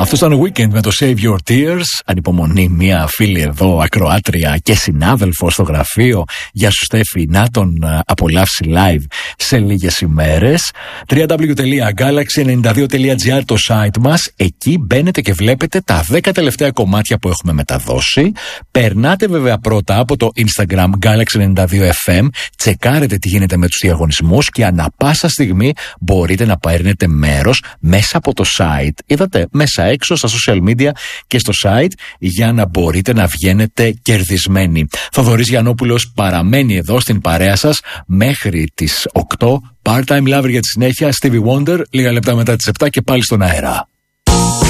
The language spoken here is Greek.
Αυτό ήταν ο Weekend με το Save Your Tears. Ανυπομονεί μια φίλη εδώ, ακροάτρια και συνάδελφο στο γραφείο. Γεια σου Στέφη, να τον απολαύσει live σε λίγες ημέρες. www.galaxy92.gr το site μας. Εκεί μπαίνετε και βλέπετε τα 10 τελευταία κομμάτια που έχουμε μεταδώσει. Περνάτε βέβαια πρώτα από το Instagram Galaxy92FM. Τσεκάρετε τι γίνεται με τους διαγωνισμούς και ανά πάσα στιγμή μπορείτε να παίρνετε μέρος μέσα από το site. Είδατε, μέσα έξω στα social media και στο site, για να μπορείτε να βγαίνετε κερδισμένοι. Θοδωρής Γιαννόπουλος παραμένει εδώ στην παρέα σας μέχρι τις 8. Part-time lover για τη συνέχεια. Stevie Wonder λίγα λεπτά μετά τις 7 και πάλι στον αέρα.